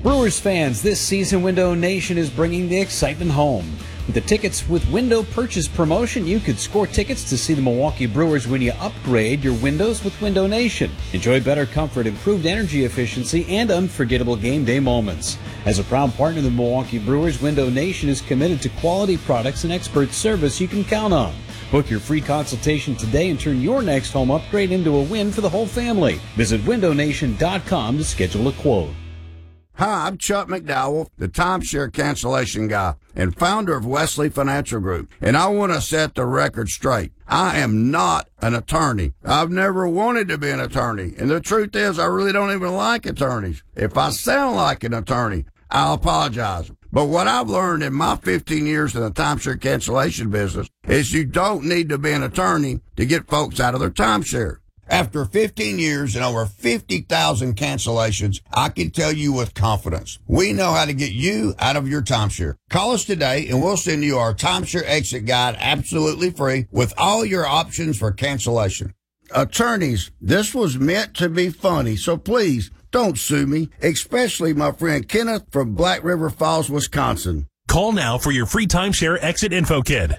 Brewers fans, this season Window Nation is bringing the excitement home. With the Tickets with Window purchase promotion, you could score tickets to see the Milwaukee Brewers when you upgrade your windows with Window Nation. Enjoy better comfort, improved energy efficiency, and unforgettable game day moments. As a proud partner of the Milwaukee Brewers, Window Nation is committed to quality products and expert service you can count on. Book your free consultation today and turn your next home upgrade into a win for the whole family. Visit windownation.com to schedule a quote. Hi, I'm Chuck McDowell, the timeshare cancellation guy and founder of Wesley Financial Group, and I want to set the record straight. I am not an attorney. I've never wanted to be an attorney, and the truth is I really don't even like attorneys. If I sound like an attorney, I'll apologize. But what I've learned in my 15 years in the timeshare cancellation business is you don't need to be an attorney to get folks out of their timeshare. After 15 years and over 50,000 cancellations, I can tell you with confidence, we know how to get you out of your timeshare. Call us today and we'll send you our timeshare exit guide absolutely free with all your options for cancellation. Attorneys, this was meant to be funny, so please don't sue me, especially my friend Kenneth from Black River Falls, Wisconsin. Call now for your free timeshare exit info kit.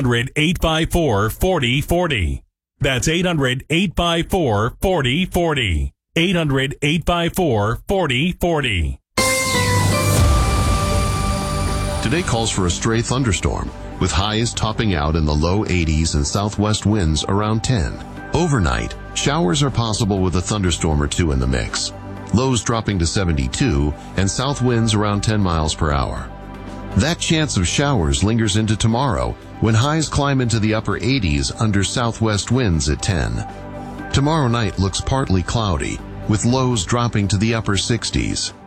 800-854-4040. That's 800-854-4040. 800-854-4040. Today calls for a stray thunderstorm, with highs topping out in the low 80s and southwest winds around 10. Overnight, showers are possible with a thunderstorm or two in the mix. Lows dropping to 72 and south winds around 10 miles per hour. That chance of showers lingers into tomorrow when highs climb into the upper 80s under southwest winds at 10. Tomorrow night looks partly cloudy, with lows dropping to the upper 60s.